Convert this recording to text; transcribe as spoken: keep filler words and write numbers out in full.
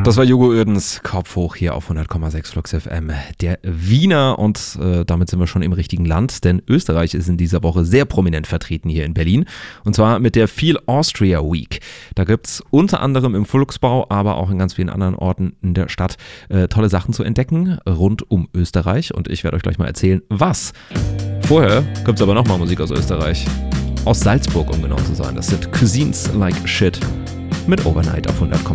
Das war Jogo Ödens, Kopf hoch hier auf hundert Komma sechs Flux F M, der Wiener, und äh, damit sind wir schon im richtigen Land, denn Österreich ist in dieser Woche sehr prominent vertreten hier in Berlin, und zwar mit der Feel Austria Week. Da gibt es unter anderem im Volksbau, aber auch in ganz vielen anderen Orten in der Stadt äh, tolle Sachen zu entdecken rund um Österreich, und ich werde euch gleich mal erzählen, was. Vorher gibt es aber nochmal Musik aus Österreich, aus Salzburg, um genau zu sein. Das sind Cuisines Like Shit mit Overnight auf hundert Komma sechs.